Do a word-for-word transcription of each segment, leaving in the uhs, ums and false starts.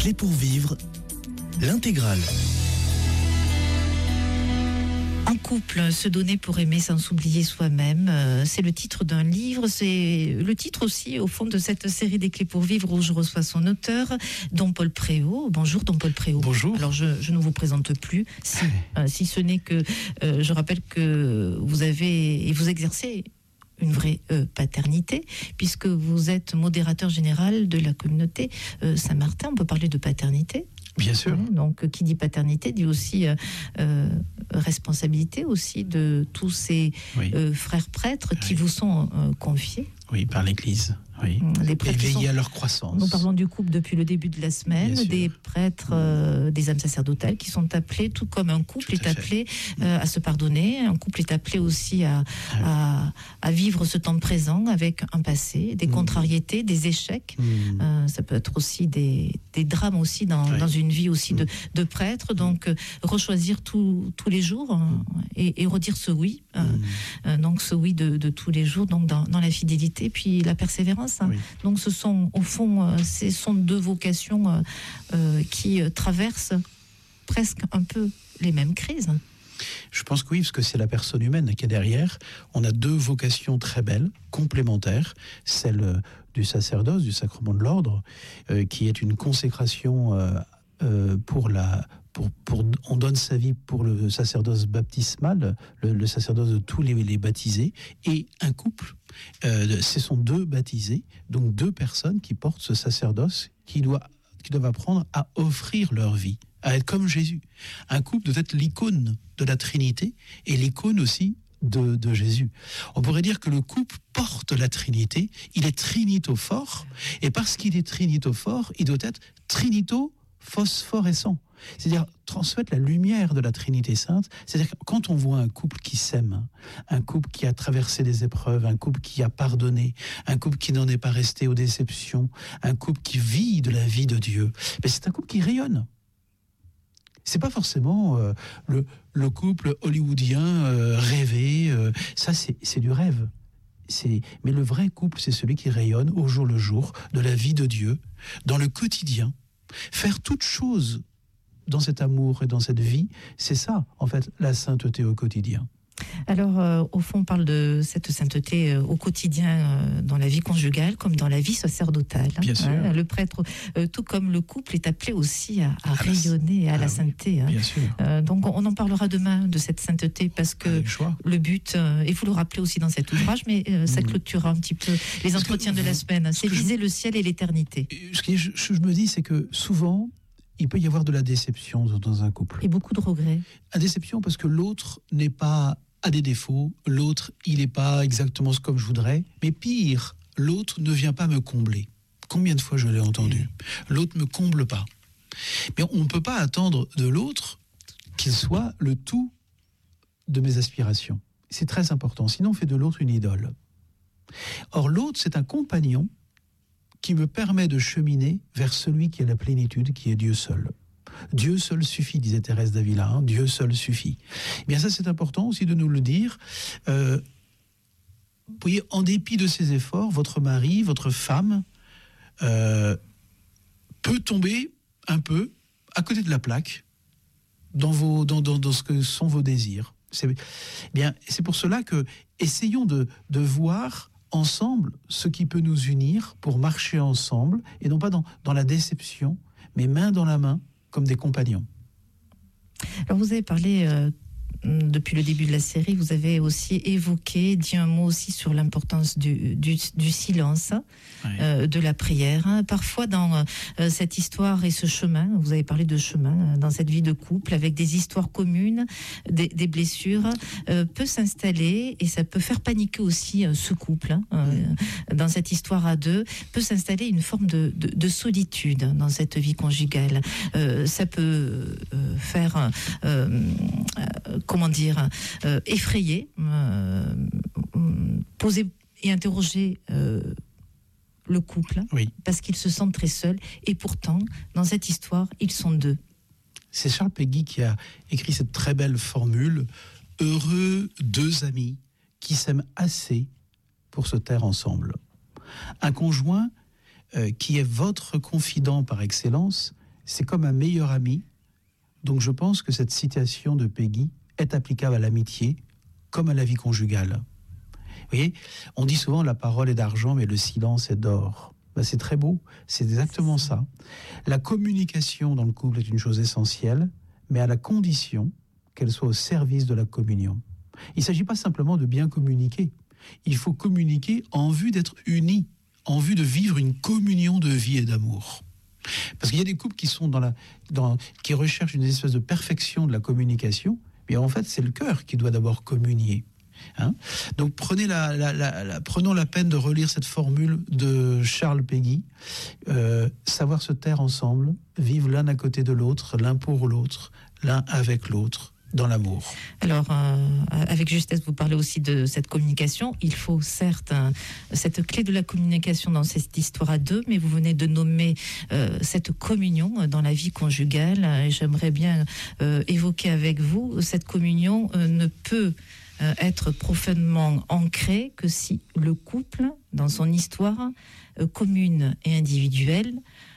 clés pour vivre, l'intégrale. En couple, se donner pour aimer sans s'oublier soi-même, euh, c'est le titre d'un livre, c'est le titre aussi au fond de cette série des clés pour vivre où je reçois son auteur, Don Paul Préau. Bonjour Don Paul Préau. Bonjour. Alors je, je ne vous présente plus, si, euh, si ce n'est que euh, je rappelle que vous avez et vous exercez une vraie euh, paternité, puisque vous êtes modérateur général de la communauté euh, Saint-Martin. On peut parler de paternité. Bien sûr. Ouais, donc, qui dit paternité dit aussi euh, euh, responsabilité aussi de tous ces oui. euh, frères prêtres qui oui. vous sont euh, confiés. Oui, par l'Église. Oui. Les prêtres et veiller sont... à leur croissance. Nous parlons du couple depuis le début de la semaine, des prêtres, euh, des âmes sacerdotales qui sont appelés, tout comme un couple est appelé euh, à se pardonner, un couple est appelé aussi à, ah oui. à, à vivre ce temps présent avec un passé, des mmh. contrariétés, des échecs. Mmh. Euh, ça peut être aussi des, des drames aussi dans, oui. dans une vie aussi mmh. de, de prêtre. Donc, euh, rechoisir tout, tous les jours hein, et, et redire ce oui. Euh, mmh. euh, donc, ce oui de, de tous les jours, donc dans, dans la fidélité, puis la persévérance. Hein. Oui. Donc, ce sont, au fond, euh, ce sont deux vocations euh, euh, qui euh, traversent presque un peu les mêmes crises. Je pense que oui, parce que c'est la personne humaine qui est derrière. On a deux vocations très belles, complémentaires. Celle du sacerdoce, du sacrement de l'ordre, euh, qui est une consécration euh, euh, pour la... Pour, pour, on donne sa vie pour le sacerdoce baptismal, le, le sacerdoce de tous les, les baptisés, et un couple, euh, ce sont deux baptisés, donc deux personnes qui portent ce sacerdoce, qui, doit, qui doivent apprendre à offrir leur vie, à être comme Jésus. Un couple doit être l'icône de la Trinité, et l'icône aussi de, de Jésus. On pourrait dire que le couple porte la Trinité, il est trinitophore, et parce qu'il est trinitophore, il doit être trinitophosphorescent. C'est-à-dire transmettre la lumière de la Trinité Sainte. C'est-à-dire que quand on voit un couple qui s'aime, un couple qui a traversé des épreuves, un couple qui a pardonné, un couple qui n'en est pas resté aux déceptions, un couple qui vit de la vie de Dieu, mais c'est un couple qui rayonne. C'est pas forcément euh, le, le couple hollywoodien euh, rêvé, euh, ça c'est, c'est du rêve. C'est, mais le vrai couple, c'est celui qui rayonne au jour le jour de la vie de Dieu, dans le quotidien. Faire toute chose dans cet amour et dans cette vie, c'est ça, en fait, la sainteté au quotidien. Alors, euh, au fond, on parle de cette sainteté euh, au quotidien, euh, dans la vie conjugale, comme dans la vie sacerdotale. Bien sûr. Hein, le prêtre, euh, tout comme le couple, est appelé aussi à, à rayonner la... à ah, la oui. sainteté. Hein. Bien sûr. Euh, donc, on en parlera demain de cette sainteté, parce que le but, euh, et vous le rappelez aussi dans cet ouvrage, mais euh, ça clôturera un petit peu les parce entretiens que, de la semaine, c'est viser je... le ciel et l'éternité. Ce que je, je me dis, c'est que souvent, il peut y avoir de la déception dans un couple. Et beaucoup de regrets. La déception parce que l'autre n'est pas a des défauts, l'autre, il n'est pas exactement comme je voudrais, mais pire, l'autre ne vient pas me combler. Combien de fois je l'ai entendu ? L'autre ne me comble pas. Mais on ne peut pas attendre de l'autre qu'il soit le tout de mes aspirations. C'est très important, sinon on fait de l'autre une idole. Or, l'autre, c'est un compagnon qui me permet de cheminer vers celui qui est la plénitude, qui est Dieu seul. Dieu seul suffit, disait Thérèse d'Avila, hein, Dieu seul suffit. Eh bien ça, c'est important aussi de nous le dire. Euh, vous voyez, en dépit de ses efforts, votre mari, votre femme euh, peut tomber un peu à côté de la plaque dans, vos, dans, dans, dans ce que sont vos désirs. C'est, eh bien, c'est pour cela que essayons de, de voir ensemble ce qui peut nous unir pour marcher ensemble, et non pas dans, dans la déception, mais main dans la main, comme des compagnons. Alors vous avez parlé, euh, depuis le début de la série, vous avez aussi évoqué, dit un mot aussi sur l'importance du, du, du silence, oui. euh, de la prière. Parfois dans euh, cette histoire et ce chemin, vous avez parlé de chemin, dans cette vie de couple, avec des histoires communes, des, des blessures, euh, peut s'installer, et ça peut faire paniquer aussi euh, ce couple, hein, euh, dans cette histoire à deux, peut s'installer une forme de, de, de solitude dans cette vie conjugale. Euh, ça peut euh, faire... Euh, euh, comment dire, euh, effrayer, euh, poser et interroger euh, le couple, oui. parce qu'ils se sentent très seuls, et pourtant, dans cette histoire, ils sont deux. C'est Charles Péguy qui a écrit cette très belle formule, « Heureux deux amis qui s'aiment assez pour se taire ensemble ». Un conjoint euh, qui est votre confident par excellence, c'est comme un meilleur ami. Donc je pense que cette citation de Peggy est applicable à l'amitié comme à la vie conjugale. Vous voyez, on dit souvent la parole est d'argent, mais le silence est d'or. Ben, c'est très beau, c'est exactement ça. La communication dans le couple est une chose essentielle, mais à la condition qu'elle soit au service de la communion. Il ne s'agit pas simplement de bien communiquer. Il faut communiquer en vue d'être unis, en vue de vivre une communion de vie et d'amour. Parce qu'il y a des couples qui sont dans la, dans, qui recherchent une espèce de perfection de la communication, mais en fait, c'est le cœur qui doit d'abord communier. Hein? Donc prenez la, la, la, la, prenons la peine de relire cette formule de Charles Péguy, euh, savoir se taire ensemble, vivre l'un à côté de l'autre, l'un pour l'autre, l'un avec l'autre, dans l'amour. Alors, euh, avec justesse, vous parlez aussi de cette communication. Il faut certes hein, cette clé de la communication dans cette histoire à deux, mais vous venez de nommer euh, cette communion dans la vie conjugale. Et j'aimerais bien euh, évoquer avec vous, cette communion euh, ne peut euh, être profondément ancrée que si le couple, dans son histoire euh, commune et individuelle,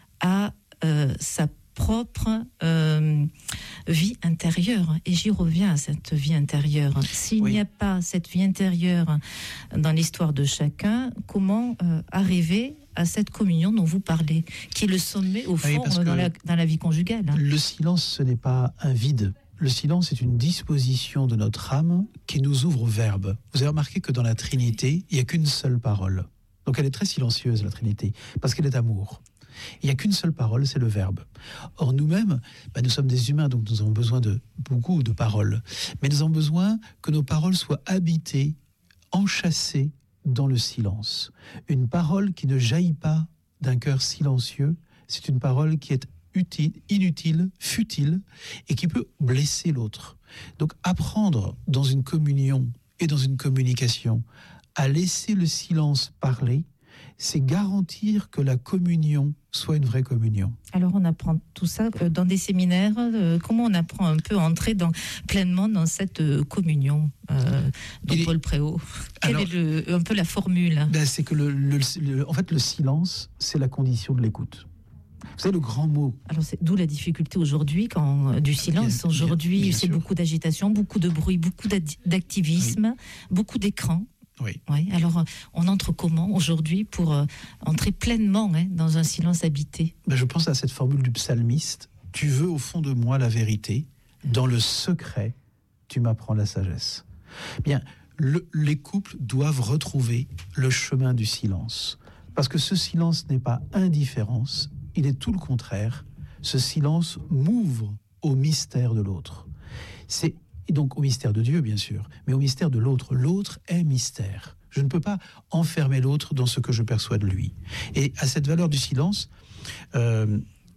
a euh, sa propre euh, vie intérieure. Et j'y reviens à cette vie intérieure. S'il oui. n'y a pas cette vie intérieure dans l'histoire de chacun, comment euh, arriver à cette communion dont vous parlez, qui est le sommet, au fond, oui, dans, la, dans la vie conjugale. Hein. Le silence, ce n'est pas un vide. Le silence est une disposition de notre âme qui nous ouvre au verbe. Vous avez remarqué que dans la Trinité, il n'y a qu'une seule parole. Donc elle est très silencieuse, la Trinité, parce qu'elle est amour. Il n'y a qu'une seule parole, c'est le verbe. Or nous-mêmes, bah, nous sommes des humains, donc nous avons besoin de beaucoup de paroles. Mais nous avons besoin que nos paroles soient habitées, enchâssées dans le silence. Une parole qui ne jaillit pas d'un cœur silencieux, c'est une parole qui est utile, inutile, futile, et qui peut blesser l'autre. Donc apprendre dans une communion et dans une communication à laisser le silence parler, c'est garantir que la communion soit une vraie communion. Alors on apprend tout ça dans des séminaires. Euh, comment on apprend un peu à entrer dans, pleinement dans cette euh, communion euh, de Paul Préau? Quelle alors, est le, un peu la formule? Ben c'est que le, le, le, en fait le silence, c'est la condition de l'écoute. Vous savez, le grand mot. Alors c'est d'où la difficulté aujourd'hui, quand du silence. Aujourd'hui, c'est sûr. Beaucoup d'agitation, beaucoup de bruit, beaucoup d'activisme, oui. beaucoup d'écran. Oui. Oui. Alors, on entre comment aujourd'hui pour euh, entrer pleinement hein, dans un silence habité? Ben, je pense à cette formule du psalmiste. Tu veux au fond de moi la vérité, dans le secret, tu m'apprends la sagesse. Bien, le, les couples doivent retrouver le chemin du silence. Parce que ce silence n'est pas indifférence, il est tout le contraire. Ce silence m'ouvre au mystère de l'autre. C'est Et donc au mystère de Dieu, bien sûr, mais au mystère de l'autre. L'autre est mystère. Je ne peux pas enfermer l'autre dans ce que je perçois de lui. Et à cette valeur du silence, euh,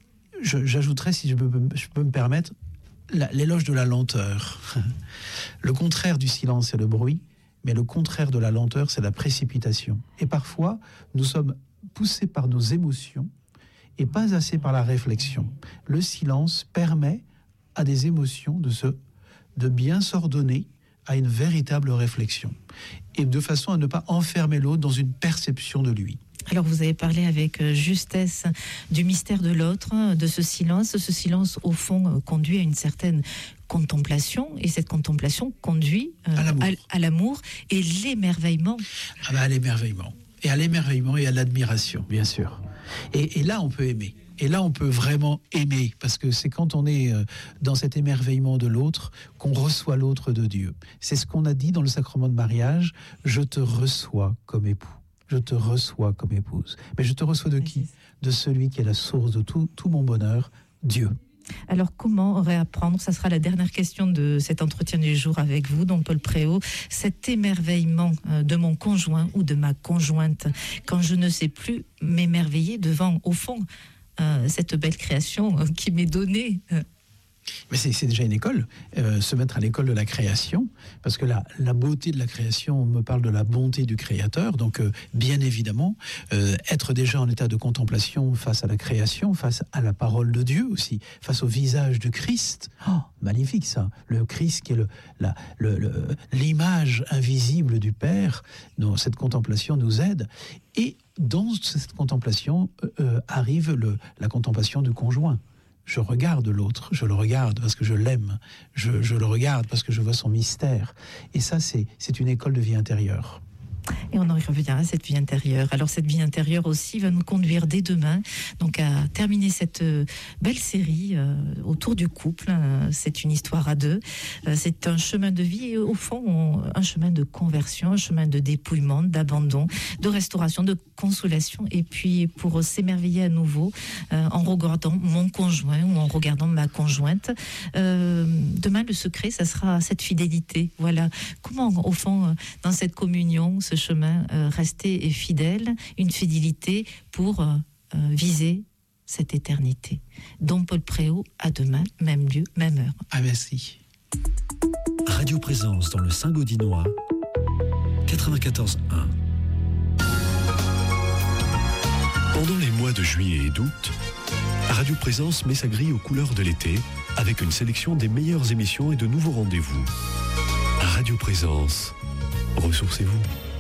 je, j'ajouterais, si je peux, je peux me permettre, la, l'éloge de la lenteur. Le contraire du silence, c'est le bruit, mais le contraire de la lenteur, c'est la précipitation. Et parfois, nous sommes poussés par nos émotions et pas assez par la réflexion. Le silence permet à des émotions de se de bien s'ordonner à une véritable réflexion, et de façon à ne pas enfermer l'autre dans une perception de lui. Alors vous avez parlé avec justesse du mystère de l'autre, de ce silence. Ce silence, au fond, conduit à une certaine contemplation, et cette contemplation conduit euh, à, l'amour. À, à l'amour et l'émerveillement. Ah bah, à l'émerveillement. Et à l'émerveillement et à l'admiration, bien sûr. Et, et là, on peut aimer. Et là, on peut vraiment aimer, parce que c'est quand on est dans cet émerveillement de l'autre qu'on reçoit l'autre de Dieu. C'est ce qu'on a dit dans le sacrement de mariage, je te reçois comme époux, je te reçois comme épouse. Mais je te reçois de qui? De celui qui est la source de tout, tout mon bonheur, Dieu. Alors comment réapprendre, ça sera la dernière question de cet entretien du jour avec vous, don Paul Préau, cet émerveillement de mon conjoint ou de ma conjointe, quand je ne sais plus m'émerveiller devant, au fond, Euh, cette belle création euh, qui m'est donnée. Mais c'est, c'est déjà une école, euh, se mettre à l'école de la création, parce que la, la beauté de la création, on me parle de la bonté du Créateur, donc euh, bien évidemment, euh, être déjà en état de contemplation face à la création, face à la parole de Dieu aussi, face au visage du Christ. Oh, magnifique ça, le Christ qui est le, la, le, le, l'image invisible du Père. Non, cette contemplation nous aide, et dans cette contemplation euh, arrive le, la contemplation du conjoint. je regarde l'autre, je le regarde parce que je l'aime, je, je le regarde parce que je vois son mystère. Et ça, c'est, c'est une école de vie intérieure. Et on en revient à cette vie intérieure. Alors cette vie intérieure aussi va nous conduire dès demain donc à terminer cette belle série euh, autour du couple. C'est une histoire à deux. Euh, c'est un chemin de vie et au fond on, un chemin de conversion, un chemin de dépouillement, d'abandon, de restauration, de consolation. Et puis pour s'émerveiller à nouveau euh, en regardant mon conjoint ou en regardant ma conjointe. Euh, demain le secret, ça sera cette fidélité. Voilà. Comment au fond dans cette communion, ce chemin, euh, rester fidèle, une fidélité pour euh, euh, viser cette éternité. Dom Paul Préau, à demain, même lieu, même heure. Ah, merci. Radio Présence dans le Saint-Gaudinois, quatre-vingt-quatorze un. Pendant les mois de juillet et d'août, Radio Présence met sa grille aux couleurs de l'été avec une sélection des meilleures émissions et de nouveaux rendez-vous. Radio Présence, ressourcez-vous.